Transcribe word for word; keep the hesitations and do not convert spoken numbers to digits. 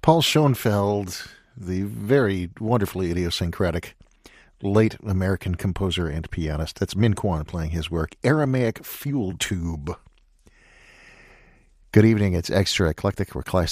Paul Schoenfeld, the very wonderfully idiosyncratic late American composer and pianist. That's Min Kwon playing his work, Aramaic Fuel Tube. Good evening. It's Extra Eclectic. We're class